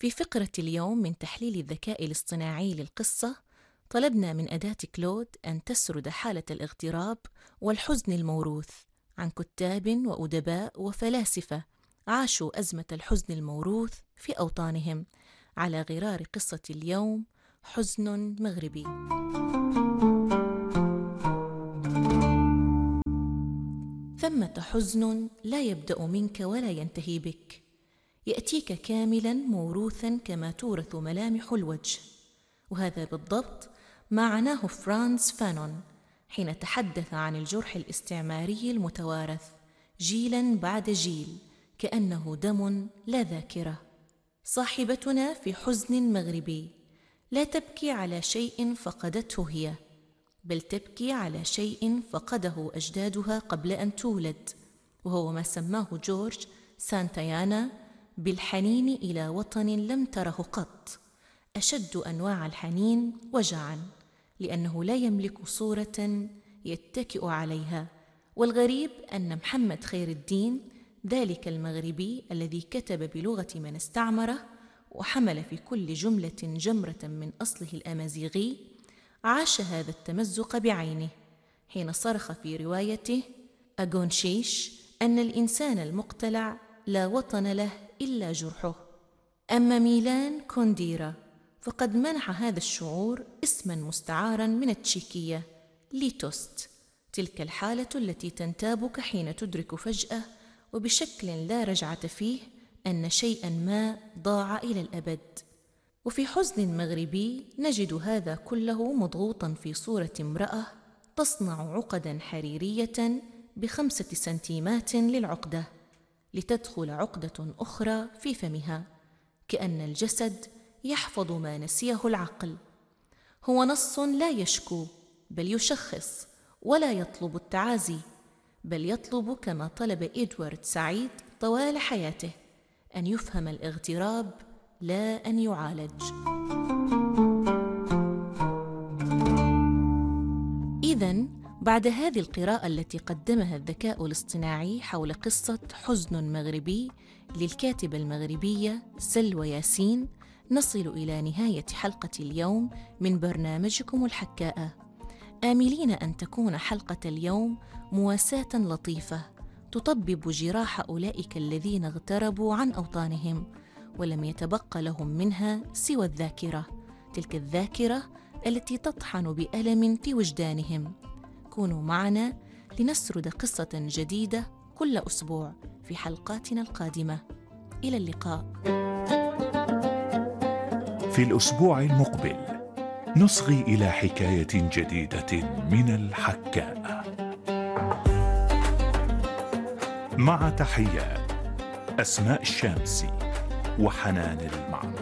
في فقرة اليوم من تحليل الذكاء الاصطناعي للقصة، طلبنا من أداة كلود أن تسرد حالة الاغتراب والحزن الموروث عن كتاب وأدباء وفلاسفة عاشوا أزمة الحزن الموروث في أوطانهم على غرار قصة اليوم: حزن مغربي. ثمة حزن لا يبدأ منك ولا ينتهي بك، يأتيك كاملاً موروثاً كما تورث ملامح الوجه. وهذا بالضبط ما عناه فرانز فانون حين تحدث عن الجرح الاستعماري المتوارث جيلاً بعد جيل، كأنه دم لا ذاكرة. صاحبتنا في حزن مغربي لا تبكي على شيء فقدته هي، بل تبكي على شيء فقده أجدادها قبل أن تولد، وهو ما سماه جورج سانتايانا بالحنين إلى وطن لم تره قط. أشد أنواع الحنين وجعاً، لأنه لا يملك صورة يتكئ عليها. والغريب أن محمد خير الدين، ذلك المغربي الذي كتب بلغة من استعمره وحمل في كل جملة جمرة من أصله الأمازيغي، عاش هذا التمزق بعينه حين صرخ في روايته أغونشيش أن الإنسان المقتلع لا وطن له إلا جرحه. أما ميلان كونديرا فقد منح هذا الشعور اسماً مستعاراً من التشيكية ليتوست، تلك الحالة التي تنتابك حين تدرك فجأة وبشكل لا رجعة فيه أن شيئاً ما ضاع إلى الأبد. وفي حزن مغربي نجد هذا كله مضغوطاً في صورة امرأة تصنع عقداً حريرية ب5 سنتيمات للعقدة، لتدخل عقدة أخرى في فمها، كأن الجسد يحفظ ما نسيه العقل. هو نص لا يشكو بل يشخص، ولا يطلب التعازي بل يطلب كما طلب إدوارد سعيد طوال حياته أن يفهم الاغتراب لا أن يعالج. إذن بعد هذه القراءة التي قدمها الذكاء الاصطناعي حول قصة حزن مغربي للكاتبة المغربية سلوى ياسين، نصل إلى نهاية حلقة اليوم من برنامجكم الحكاءة، آملين أن تكون حلقة اليوم مواساة لطيفة تطبب جراح أولئك الذين اغتربوا عن أوطانهم ولم يتبق لهم منها سوى الذاكرة، تلك الذاكرة التي تطحن بألم في وجدانهم. كونوا معنا لنسرد قصة جديدة كل أسبوع في حلقاتنا القادمة. إلى اللقاء. في الأسبوع المقبل نصغي إلى حكاية جديدة من الحكاء. مع تحيات أسماء الشامسي وحنان المعنى.